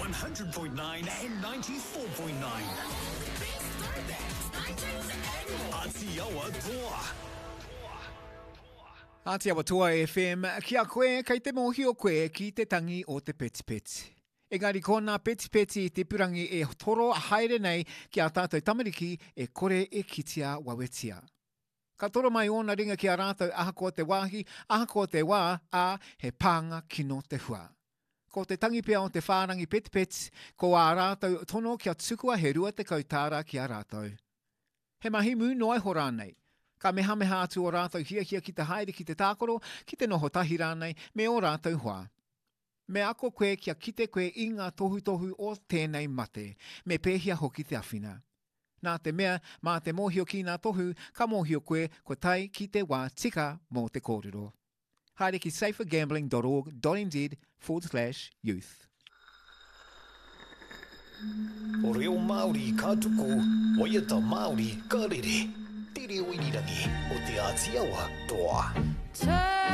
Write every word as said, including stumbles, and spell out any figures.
one hundred point nine and ninety-four point nine. Atiawa Toa. Atiawa Toa F M, kia koe, kai te mohi o koe ki te tangi o te peti peti. Engari kona peti peti te purangi e toro a haere nei ki a tātou tamariki e kore e kitia wawetia. Ka toro mai ona ringa ki a rātou aha ko te wāhi, aha ko te wā, a he pānga kino te hua. Ko te tangi pia o te whārangi peti peti, ko a rātou tono kia tukua he rua te kautāra ki a rātou. He mahimu noai ho rānei. Ka meha meha atu o rātou hia hia ki te haere ki te tākoro, ki te noho tahi rānei, me o rātou hoa. Me ako koe kia kite koe i ngā tohu tohu o tēnei mate, me pēhia hoki te awhina. Nā te mea, mā te mohio ki ngā tohu, ka mohio koe ko tai ki te wā tika mō te kōrero. Haere ki safergambling.org.nz forward slash youth. O reo Māori ka tuku, waiata Māori ka rere. Te reo irirangi o te Atiawa Toa.